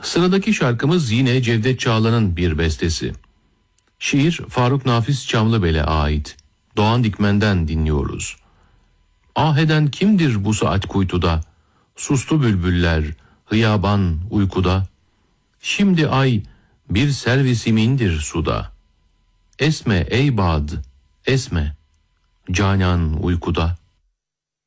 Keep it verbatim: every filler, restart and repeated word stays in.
Sıradaki şarkımız yine Cevdet Çağla'nın bir bestesi. Şiir Faruk Nafiz Çamlıbel'e ait. Doğan Dikmen'den dinliyoruz. Ah eden kimdir bu saat kuytuda? Sustu bülbüller, hıyaban uykuda. Şimdi ay bir servisimindir suda. Esme ey bad, esme, canan uykuda.